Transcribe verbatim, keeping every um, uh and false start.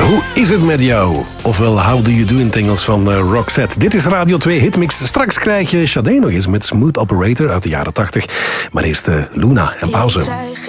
Hoe is het met jou? Ofwel, how do you do in het Engels van uh, Roxette. Dit is Radio twee Hitmix. Straks krijg je Sade nog eens met Smooth Operator uit de jaren tachtig. Maar eerst uh, Luna en pauze.